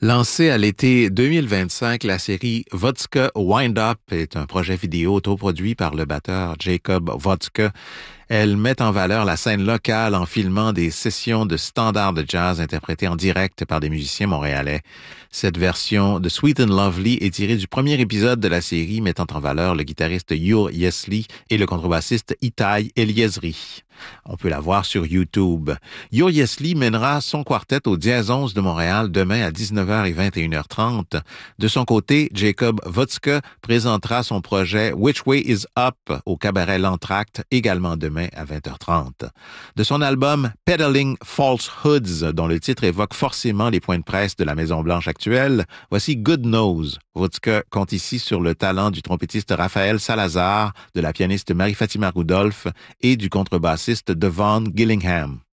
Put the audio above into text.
Lancée à l'été 2025, la série Vodka Wind Up est un projet vidéo autoproduit par le batteur Jacob Vodka. Elle met en valeur la scène locale en filmant des sessions de standards de jazz interprétées en direct par des musiciens montréalais. Cette version de Sweet and Lovely est tirée du premier épisode de la série mettant en valeur le guitariste Ur Yesley et le contrebassiste Itai Eliezri. On peut la voir sur YouTube. Ur Yesley mènera son quartet au Dièse 11 de Montréal demain à 19h et 21h30. De son côté, Jacob Vodka présentera son projet Which Way Is Up au cabaret L'Entracte également demain à 20h30. De son album Peddling Falsehoods, dont le titre évoque forcément les points de presse de la Maison-Blanche actuelle, voici Good Knows. Vodka compte ici sur le talent du trompettiste Raphaël Salazar, de la pianiste Marie-Fatima Rudolph et du contrebassiste Devon Gillingham.